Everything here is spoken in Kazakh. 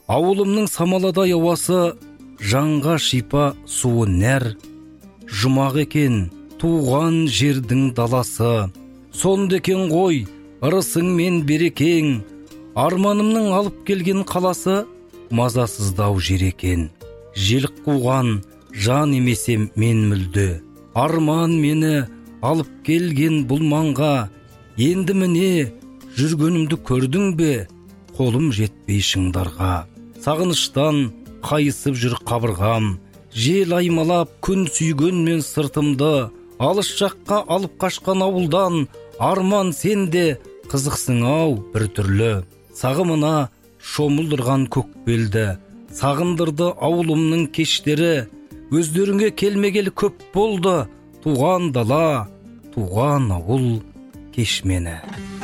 Ауылымның самаладай ауасы, жанға шипа суы нәр. Жұмақ екен туған жердің даласы, сонда екен ғой ырысың мен берекең. Арманымның алып келген қаласы, мазасыздау жер екен. Желік қуған жан емесем мен мүлде, арман мені алып келген бұл маңға. Енді міне жүргенімді көрдің бе, қолым жетпей шыңдарға. Сағыныштан қайысып жүр қабырғам, жел аймалап күн сүйгенмен сыртымды. Алыс жаққа алып қашқан ауылдан, арман сенде қызықсың ау бір түрлі. Сағымына шомылдырған көк белді, сағындырды ауылымның кештері. Өздеріңе келмегелі көп болды, туған дала, туған ауыл кеш мені.